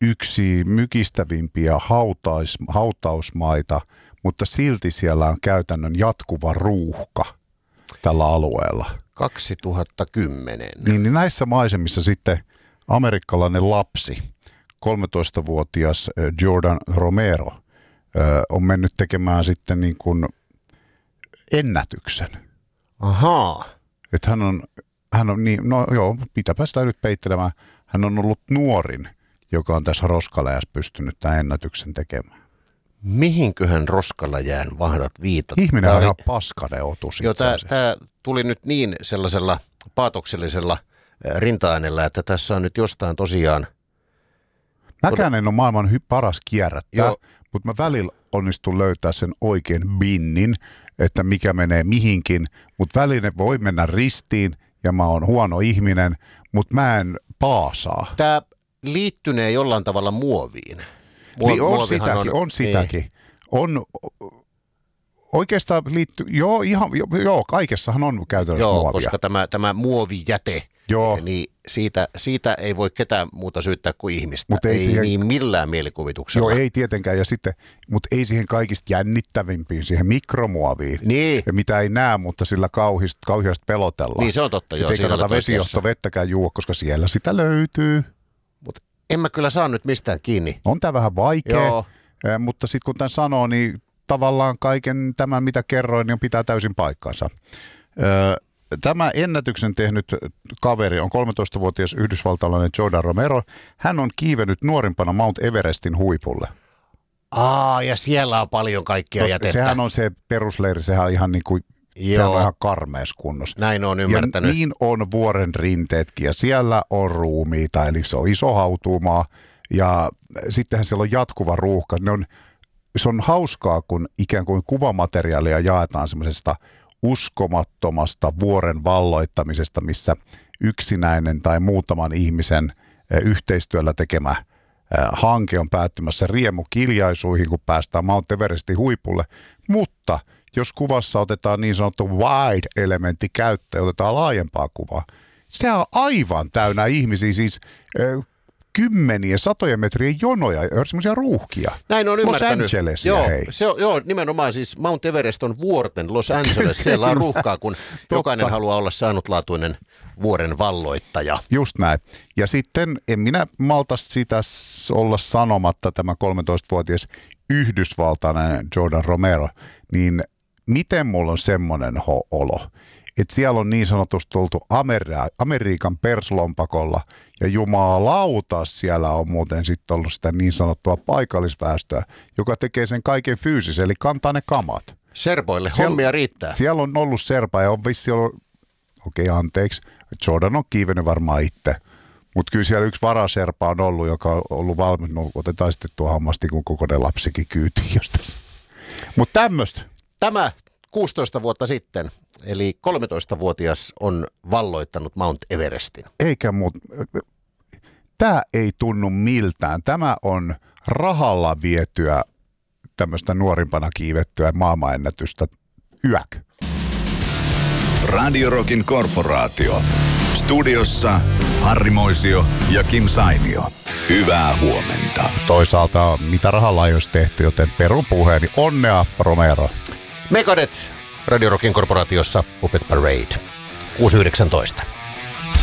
yksi mykistävimpiä hautausmaita, mutta silti siellä on käytännön jatkuva ruuhka tällä alueella. 2010. Niin näissä maisemissa sitten amerikkalainen lapsi, 13-vuotias Jordan Romero, on mennyt tekemään sitten niin kuin ennätyksen. Ahaa. Että hän on niin, no joo, mitäpä sitä nyt peittelemään. Hän on ollut nuorin, joka on tässä roskaläjässä pystynyt tämän ennätyksen tekemään. Mihinköhän roskaläjään vahdat viitata? Ihminen on ihan paskainen otus. Joo, tämä tuli nyt niin sellaisella paatoksellisella rinta-äänellä, että tässä on nyt jostain tosiaan... Mäkään en ole maailman paras kierrättää, mutta mä välillä onnistun löytää sen oikein binnin, että mikä menee mihinkin, mutta välillä voi mennä ristiin ja mä oon huono ihminen, mutta mä en paasaa. Tämä liittynee jollain tavalla muoviin. Niin on sitäkin. On oikeastaan kaikessahan on käytännössä muovia. Koska tämä muovijäte, niin siitä ei voi ketään muuta syyttää kuin ihmistä. Ei siihen, niin millään mielikuvituksella. Joo, ei tietenkään. Mutta ei siihen kaikista jännittävimpiin, siihen mikromuoviin, niin. Mitä ei näe, mutta sillä kauheasti pelotellaan. Niin se on totta. Ei kannata vesijohtovettäkään juo, koska siellä sitä löytyy. Mutta en mä kyllä saa nyt mistään kiinni. On tämä vähän vaikea, mutta sitten kun tämän sanoo, niin tavallaan kaiken tämän, mitä kerroin, niin pitää täysin paikkansa. Tämä ennätyksen tehnyt kaveri on 13-vuotias yhdysvaltalainen Jordan Romero. Hän on kiivennyt nuorimpana Mount Everestin huipulle. Ja siellä on paljon kaikkia jätettä. Sehän on se perusleiri, sehän on ihan niin kuin, sehän on ihan karmeessa kunnossa. Näin on ymmärtänyt. Ja niin on vuoren rinteetkin ja siellä on ruumiita, eli se on iso hautuumaa ja sittenhän siellä on jatkuva ruuhka. Se on hauskaa, kun ikään kuin kuvamateriaalia jaetaan semmoisesta uskomattomasta vuoren valloittamisesta, missä yksinäinen tai muutaman ihmisen yhteistyöllä tekemä hanke on päättymässä riemukiljaisuihin, kun päästään Mount Everestin huipulle. Mutta jos kuvassa otetaan niin sanottu wide-elementti käyttöön, otetaan laajempaa kuvaa, se on aivan täynnä ihmisiä, siis kymmeniä, satojen metrien jonoja, semmoisia ruuhkia. Näin on ymmärtänyt. Los Angelesia, hei. Joo, nimenomaan siis Mount Everest on vuorten Los Angeles. Siellä on ruuhkaa, kun jokainen haluaa olla saanutlaatuinen vuoren valloittaja. Just näin. Ja sitten en minä malta sitä olla sanomatta, tämä 13-vuotias yhdysvaltainen Jordan Romero, niin miten mulla on semmoinen olo, että siellä on niin sanotusti oltu Amerikan perslompakolla ja jumalauta siellä on muuten sitten ollut sitä niin sanottua paikallisväestöä, joka tekee sen kaiken fyysisen, eli kantaa ne kamat. Serpoille hommia riittää. Siellä on ollut serpa ja on vissi ollut, anteeksi, Jordan on kiivennyt varmaan itse, mutta kyllä siellä yksi varaserpa on ollut, joka on ollut valmis, no otetaan sitten tuo hammastikun kokoinen lapsikin kyytiin jostain. Mutta tämmöistä. Tämä 16 vuotta sitten, eli 13-vuotias on valloittanut Mount Everestin. Eikä tämä ei tunnu miltään. Tämä on rahalla vietyä tämmöistä nuorimpana kiivettyä maailmanennätystä yök. Radio Rockin korporaatio. Studiossa Harri Moisio ja Kim Sainio. Hyvää huomenta. Toisaalta mitä rahalla ei olisi tehty, joten perun puheeni. Onnea, Romero. Megadeth Radio Rockin korporaatiossa Puppet Parade 6.19.